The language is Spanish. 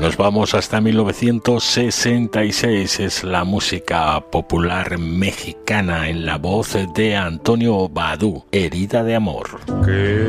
Nos vamos hasta 1966. Es la música popular mexicana en la voz de Antonio Badú, Herida de amor.